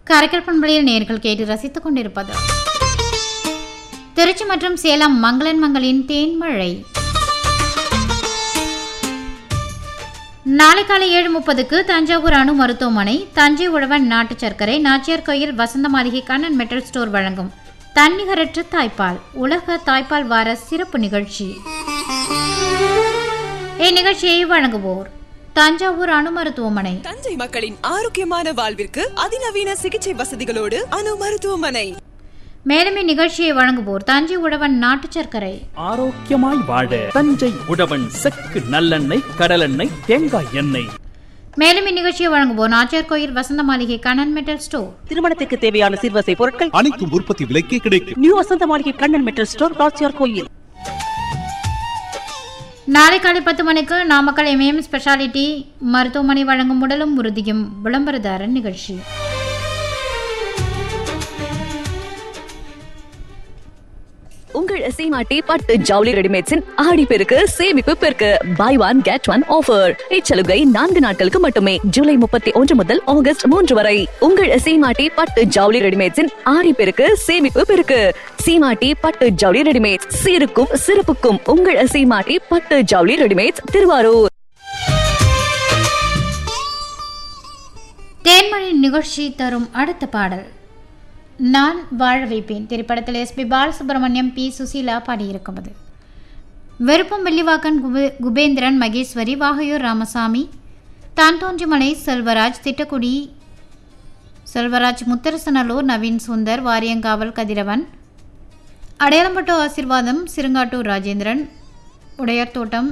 கரைக்கல் பண்பலையில் நேர்கள் கேட்டு ரசித்துக் கொண்டிருப்பது திருச்சி மற்றும் சேலம் மங்களன் மங்களின் தேன்மழை. நாளை காலை 7:30க்கு தஞ்சாவூர் அணு மருத்துவமனை, தஞ்சை உழவன் நாட்டு சர்க்கரை, நாச்சியார் கோயில் வசந்த மாளிகை கண்ணன் மெட்டல் ஸ்டோர் வழங்கும் தன்னிகரற்ற தாய்ப்பால் உலக தாய்ப்பால் வார சிறப்பு நிகழ்ச்சி. இந்நிகழ்ச்சியை வழங்குவோர் தஞ்சாவூர் அணு மருத்துவமனை. தஞ்சை மக்களின் ஆரோக்கியமான வாழ்விற்கு அதிநவீன சிகிச்சை வசதிகளோடு அணு மருத்துவமனை. மேலும் இந்நிகழ்ச்சியை வழங்குவோர் தஞ்சை உழவன் நாட்டு சர்க்கரை. ஆரோக்கியமாய் வாழ தஞ்சை உழவன் செக்கு நல்லெண்ணெய், கடலெண்ணெய், தேங்காய் எண்ணெய். மேலும் இந்நிகழ்ச்சியை வழங்குவோர் நாச்சியார் கோயில் வசந்த மாளிகை கண்ணன் மெட்டல் ஸ்டோர். திருமணத்துக்கு தேவையான சிறுவசை பொருட்கள் அனைத்தும் உற்பத்தி விலைக்கே கிடைக்கும். நியூ வசந்த மாளிகை கண்ணன் மெட்டல் ஸ்டோர், நாச்சியார் கோயில். நாளை காலை 10 மணிக்கு நாமக்கல் எம்ஏஎம் ஸ்பெஷாலிட்டி மருத்துவமனை வழங்கும் உடலும் உறுதியும் விளம்பரதாரன் நிகழ்ச்சி. உங்கள் சீமாட்டி பட்டு ஜவுளி ரெடிமேட்ஸின் ஆடிப்பெருக்கு சேமிப்பு பெருக்கு. By one get one offer. இச்சலுகை 4 நாட்களுக்கு மட்டுமே. ஜூலை 31 முதல் ஆகஸ்ட் 3 வரை. உங்கள் சீமாட்டி பட்டு ஜவுளி ரெடிமேட்ஸின் ஆடிப்பெருக்கு சேமிப்பு பெருக்கு. சீமாட்டி பட்டு ஜவுளி ரெடிமேட்ஸ், சீருக்கும் சிறப்புக்கும் உங்கள் சீமாட்டி பட்டு ஜவுளி ரெடிமேட்ஸ், திருவாரூர். தேன்மழை நிகழ்ச்சி தரும் அடுத்த பாடல் நான் வாழ வைப்பேன் திரைப்படத்தில் எஸ்பி பாலசுப்ரமணியம், பி சுசீலா பாடியிருக்கும்போது. விருப்பம் வெள்ளிவாக்கன், குபேந்திரன், மகேஸ்வரி, வாகையூர் ராமசாமி, தான்தோன்றிமலை செல்வராஜ், திட்டக்குடி செல்வராஜ், முத்தரசனலூர் நவீன் சுந்தர், வாரியங்காவல் கதிரவன், அடையாளம்பட்டு ஆசீர்வாதம், சிறுங்காட்டூர் ராஜேந்திரன், உடையார் தோட்டம்